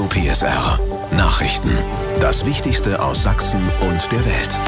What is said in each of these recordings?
PSR Nachrichten. Das Wichtigste aus Sachsen und der Welt.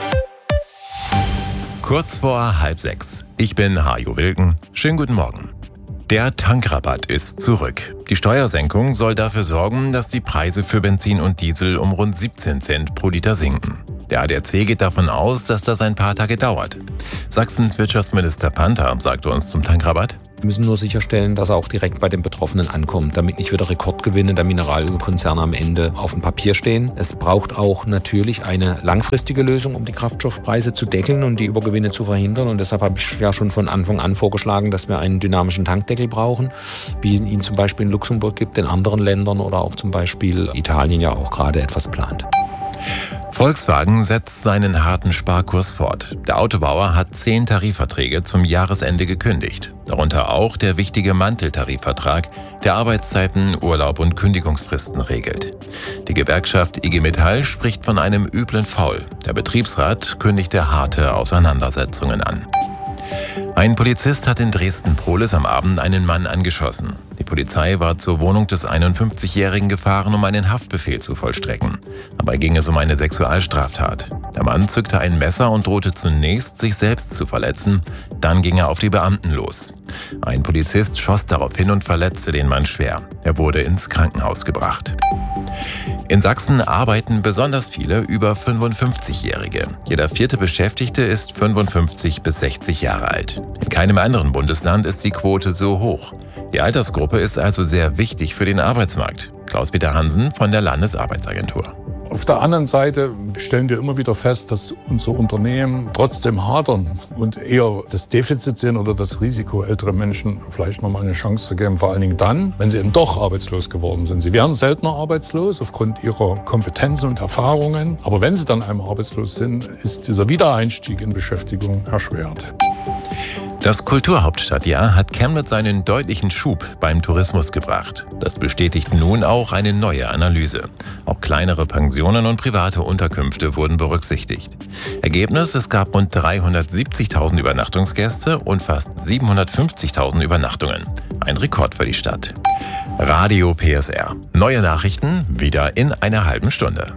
Kurz vor 5:30. Ich bin Hajo Wilken. Schönen guten Morgen. Der Tankrabatt ist zurück. Die Steuersenkung soll dafür sorgen, dass die Preise für Benzin und Diesel um rund 17 Cent pro Liter sinken. Der ADAC geht davon aus, dass das ein paar Tage dauert. Sachsens Wirtschaftsminister Panther sagte uns zum Tankrabatt: Wir müssen nur sicherstellen, dass er auch direkt bei den Betroffenen ankommt, damit nicht wieder Rekordgewinne der Mineralölkonzerne am Ende auf dem Papier stehen. Es braucht auch natürlich eine langfristige Lösung, um die Kraftstoffpreise zu deckeln und die Übergewinne zu verhindern. Und deshalb habe ich ja schon von Anfang an vorgeschlagen, dass wir einen dynamischen Tankdeckel brauchen, wie es ihn zum Beispiel in Luxemburg gibt, in anderen Ländern oder auch zum Beispiel Italien ja auch gerade etwas plant. Volkswagen setzt seinen harten Sparkurs fort. Der Autobauer hat 10 Tarifverträge zum Jahresende gekündigt. Darunter auch der wichtige Manteltarifvertrag, der Arbeitszeiten, Urlaub und Kündigungsfristen regelt. Die Gewerkschaft IG Metall spricht von einem üblen Faul. Der Betriebsrat kündigte harte Auseinandersetzungen an. Ein Polizist hat in Dresden-Prohlis am Abend einen Mann angeschossen. Die Polizei war zur Wohnung des 51-Jährigen gefahren, um einen Haftbefehl zu vollstrecken. Dabei ging es um eine Sexualstraftat. Der Mann zückte ein Messer und drohte zunächst, sich selbst zu verletzen. Dann ging er auf die Beamten los. Ein Polizist schoss daraufhin und verletzte den Mann schwer. Er wurde ins Krankenhaus gebracht. In Sachsen arbeiten besonders viele über 55-Jährige. Jeder 4. Beschäftigte ist 55 bis 60 Jahre alt. In keinem anderen Bundesland ist die Quote so hoch. Die Altersgruppe ist also sehr wichtig für den Arbeitsmarkt. Klaus-Peter Hansen von der Landesarbeitsagentur. Auf der anderen Seite stellen wir immer wieder fest, dass unsere Unternehmen trotzdem hadern und eher das Defizit sehen oder das Risiko, ältere Menschen vielleicht noch mal eine Chance zu geben. Vor allen Dingen dann, wenn sie eben doch arbeitslos geworden sind. Sie werden seltener arbeitslos aufgrund ihrer Kompetenzen und Erfahrungen. Aber wenn sie dann einmal arbeitslos sind, ist dieser Wiedereinstieg in Beschäftigung erschwert. Das Kulturhauptstadtjahr hat Chemnitz einen deutlichen Schub beim Tourismus gebracht. Das bestätigt nun auch eine neue Analyse. Auch kleinere Pensionen und private Unterkünfte wurden berücksichtigt. Ergebnis: Es gab rund 370.000 Übernachtungsgäste und fast 750.000 Übernachtungen. Ein Rekord für die Stadt. Radio PSR. Neue Nachrichten wieder in einer halben Stunde.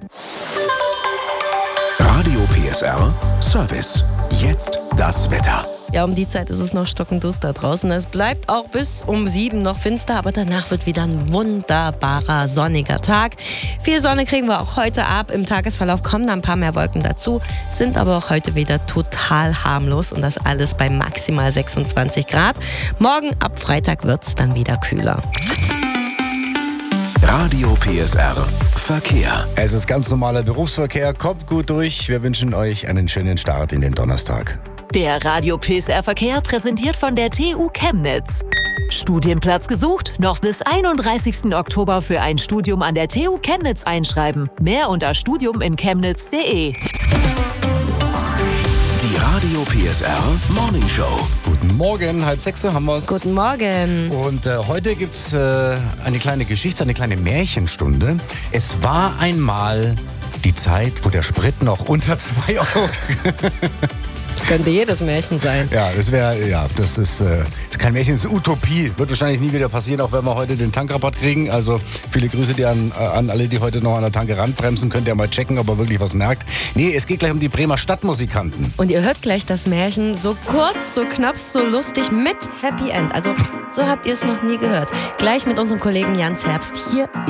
Radio PSR Service. Jetzt das Wetter. Ja, um die Zeit ist es noch stockenduster draußen. Es bleibt auch bis um 7 noch finster, aber danach wird wieder ein wunderbarer sonniger Tag. Viel Sonne kriegen wir auch heute ab. Im Tagesverlauf kommen da ein paar mehr Wolken dazu, sind aber auch heute wieder total harmlos und das alles bei maximal 26 Grad. Morgen ab Freitag wird es dann wieder kühler. Radio PSR Verkehr. Es ist ganz normaler Berufsverkehr. Kommt gut durch. Wir wünschen euch einen schönen Start in den Donnerstag. Der Radio PSR Verkehr präsentiert von der TU Chemnitz. Studienplatz gesucht? Noch bis 31. Oktober für ein Studium an der TU Chemnitz einschreiben. Mehr unter studiuminchemnitz.de. Die Radio PSR Morning Show. Guten Morgen, 5:30 haben wir's. Guten Morgen. Und heute gibt's eine kleine Geschichte, eine kleine Märchenstunde. Es war einmal die Zeit, wo der Sprit noch unter 2 Euro... Das könnte jedes Märchen sein. Ja, das ist kein Märchen, das ist Utopie. Wird wahrscheinlich nie wieder passieren, auch wenn wir heute den Tankrabatt kriegen. Also viele Grüße dir an alle, die heute noch an der Tanke ranbremsen. Könnt ihr mal checken, ob ihr wirklich was merkt. Nee, es geht gleich um die Bremer Stadtmusikanten. Und ihr hört gleich das Märchen so kurz, so knapp, so lustig mit Happy End. Also so habt ihr es noch nie gehört. Gleich mit unserem Kollegen Jans Herbst hier